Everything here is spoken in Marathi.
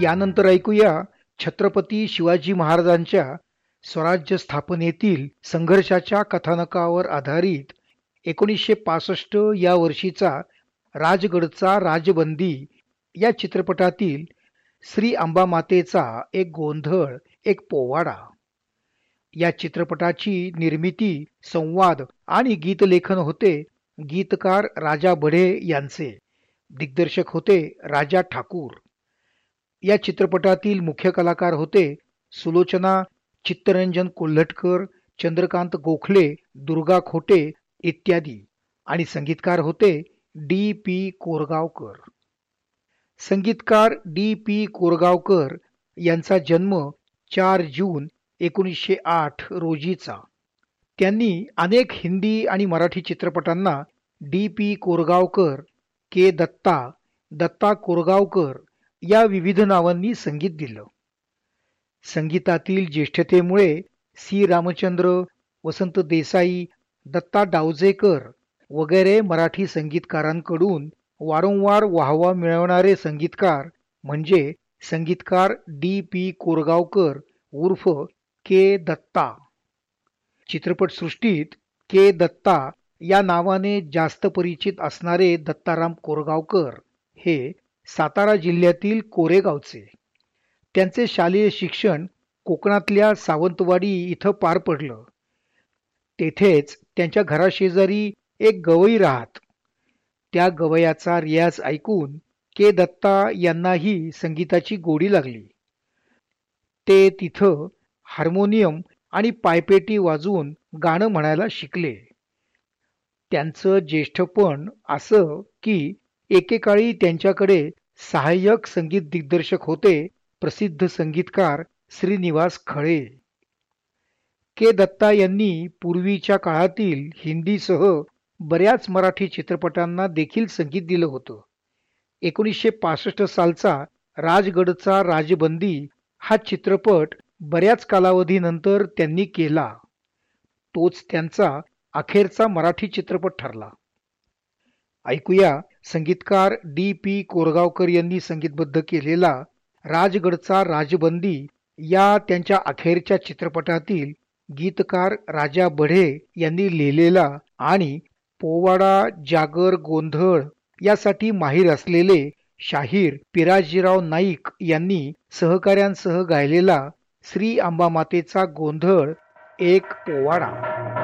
यानंतर ऐकूया छत्रपती शिवाजी महाराजांच्या स्वराज्य स्थापनेतील संघर्षाच्या कथानकावर आधारित 1965 या वर्षीचा राजगडचा राजबंदी या चित्रपटातील श्री अंबामातेचा एक गोंधळ, एक पोवाडा. या चित्रपटाची निर्मिती, संवाद आणि गीतलेखन होते गीतकार राजा बढे यांचे. दिग्दर्शक होते राजा ठाकूर. या चित्रपटातील मुख्य कलाकार होते सुलोचना, चित्तरंजन कोल्हटकर, चंद्रकांत गोखले, दुर्गा खोटे इत्यादी. आणि संगीतकार होते डी पी कोरगावकर. संगीतकार डी पी कोरगावकर यांचा जन्म 4 जून 1908 रोजीचा. त्यांनी अनेक हिंदी आणि मराठी चित्रपटांना डी पी कोरगावकर, के दत्ता, दत्ता कोरगावकर या विविध नावांनी संगीत दिलं. संगीतातील ज्येष्ठतेमुळे सी रामचंद्र, वसंत देसाई, दत्ता डावजेकर वगैरे मराठी संगीतकारांकडून वारंवार वाहवा मिळवणारे संगीतकार म्हणजे संगीतकार डी पी कोरगावकर उर्फ के दत्ता. चित्रपटसृष्टीत के दत्ता या नावाने जास्त परिचित असणारे दत्ताराम कोरगावकर हे सातारा जिल्ह्यातील कोरेगावचे. त्यांचे शालेय शिक्षण कोकणातल्या सावंतवाडी इथं पार पडलं. तेथेच त्यांच्या घराशेजारी एक गवई राहत. त्या गवयाचा रियाज ऐकून के दत्ता यांनाही संगीताची गोडी लागली. ते तिथं हार्मोनियम आणि पायपेटी वाजवून गाणं म्हणायला शिकले. त्यांचं ज्येष्ठपण असं की एकेकाळी त्यांच्याकडे सहाय्यक संगीत दिग्दर्शक होते प्रसिद्ध संगीतकार श्रीनिवास खळे. के दत्ता यांनी पूर्वीच्या काळातील हिंदीसह बऱ्याच मराठी चित्रपटांना देखील संगीत दिलं होतं. 1965 सालचा राजगडचा राजबंदी हा चित्रपट बऱ्याच कालावधीनंतर त्यांनी केला. तोच त्यांचा अखेरचा मराठी चित्रपट ठरला. ऐकूया संगीतकार डी पी कोरगावकर यांनी संगीतबद्ध केलेला राजगडचा राजबंदी या त्यांच्या अखेरच्या चित्रपटातील गीतकार राजा बढे यांनी लिहिलेला आणि पोवाडा, जागर, गोंधळ यासाठी माहीर असलेले शाहीर पिराजीराव नाईक यांनी सहकाऱ्यांसह गायलेला श्री अंबामातेचा गोंधळ, एक पोवाडा.